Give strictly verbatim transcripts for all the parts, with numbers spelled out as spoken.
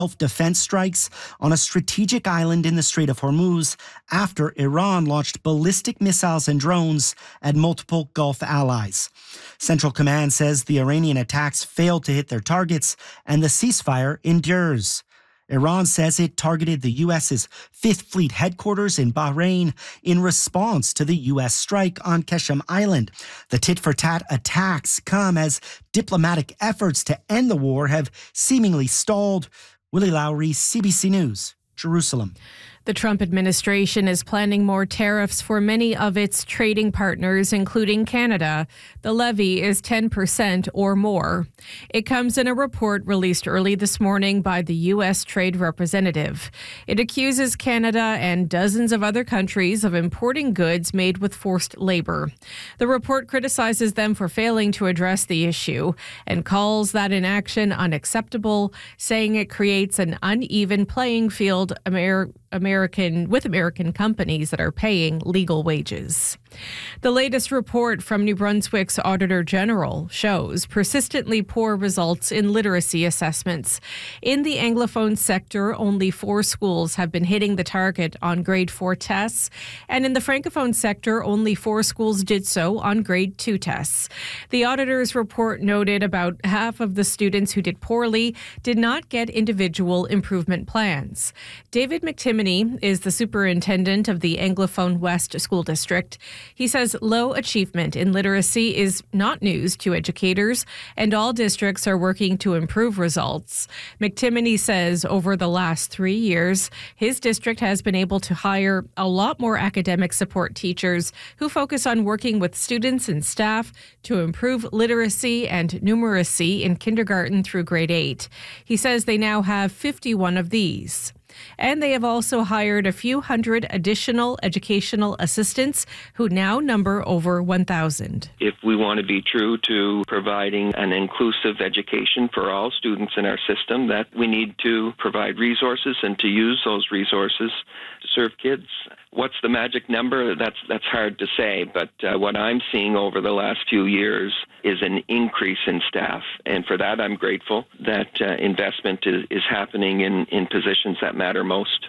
self-defense strikes on a strategic island in the Strait of Hormuz after Iran launched ballistic missiles and drones at multiple Gulf allies. Central Command says the Iranian attacks failed to hit their targets and the ceasefire endures. Iran says it targeted the U S's Fifth Fleet headquarters in Bahrain in response to the U S strike on Qeshm Island. The tit-for-tat attacks come as diplomatic efforts to end the war have seemingly stalled. Willie Lowry, C B C News, Jerusalem. The Trump administration is planning more tariffs for many of its trading partners, including Canada. The levy is ten percent or more. It comes in a report released early this morning by the U S Trade Representative. It accuses Canada and dozens of other countries of importing goods made with forced labor. The report criticizes them for failing to address the issue and calls that inaction unacceptable, saying it creates an uneven playing field Amer- American with American companies that are paying legal wages. The latest report from New Brunswick's Auditor General shows persistently poor results in literacy assessments. In the Anglophone sector, only four schools have been hitting the target on grade four tests, and in the Francophone sector, only four schools did so on grade two tests. The auditor's report noted about half of the students who did poorly did not get individual improvement plans. David McTimoney is the superintendent of the Anglophone West School District. He says low achievement in literacy is not news to educators, and all districts are working to improve results. McTimoney says over the last three years, his district has been able to hire a lot more academic support teachers who focus on working with students and staff to improve literacy and numeracy in kindergarten through grade eight. He says they now have fifty-one of these. And they have also hired a few hundred additional educational assistants who now number over one thousand. If we want to be true to providing an inclusive education for all students in our system, that we need to provide resources and to use those resources to serve kids. What's the magic number? That's that's hard to say, but uh, what I'm seeing over the last few years is an increase in staff, and for that I'm grateful that uh, investment is, is happening in, in positions that matter most.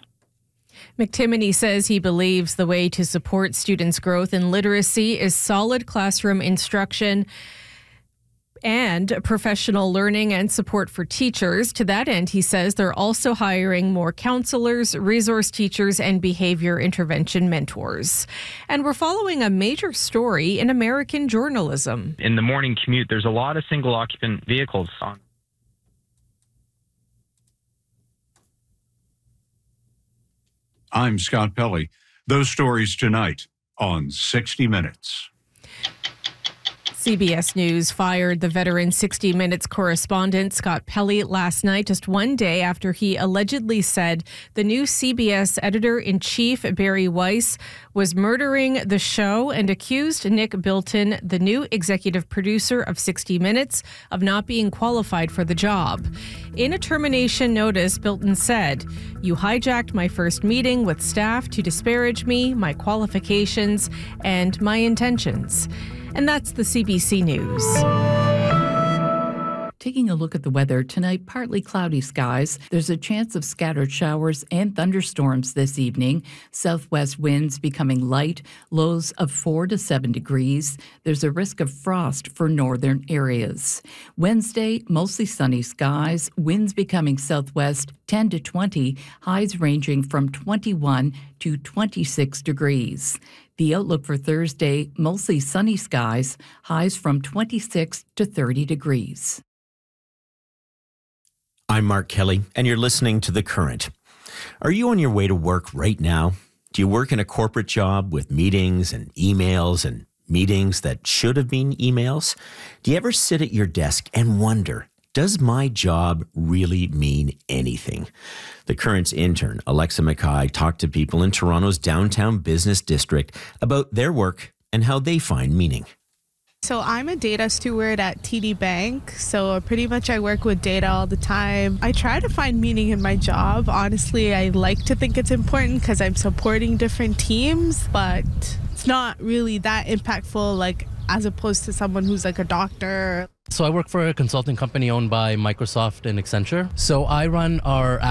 McTimoney says he believes the way to support students' growth in literacy is solid classroom instruction and professional learning and support for teachers. To that end, he says they're also hiring more counselors, resource teachers, and behavior intervention mentors. And we're following a major story in American journalism. In the morning commute, there's a lot of single occupant vehicles on. I'm Scott Pelley. Those stories tonight on sixty minutes. C B S News fired the veteran sixty minutes correspondent Scott Pelley last night, just one day after he allegedly said the new C B S editor-in-chief, Barry Weiss, was murdering the show, and accused Nick Bilton, the new executive producer of sixty minutes, of not being qualified for the job. In a termination notice, Bilton said, "You hijacked my first meeting with staff to disparage me, my qualifications, and my intentions." And that's the C B C News. Taking a look at the weather, tonight partly cloudy skies. There's a chance of scattered showers and thunderstorms this evening. Southwest winds becoming light, lows of four to seven degrees. There's a risk of frost for northern areas. Wednesday, mostly sunny skies, winds becoming southwest ten to twenty, highs ranging from twenty-one to twenty-six degrees. The outlook for Thursday, mostly sunny skies, highs from twenty-six to thirty degrees. I'm Mark Kelly, and you're listening to The Current. Are you on your way to work right now? Do you work in a corporate job with meetings and emails and meetings that should have been emails? Do you ever sit at your desk and wonder, does my job really mean anything? The Current's intern, Alexa Mackay, talked to people in Toronto's downtown business district about their work and how they find meaning. So I'm a data steward at T D Bank, so pretty much I work with data all the time. I try to find meaning in my job. Honestly, I like to think it's important because I'm supporting different teams, but it's not really that impactful, like as opposed to someone who's like a doctor. So I work for a consulting company owned by Microsoft and Accenture. So I run our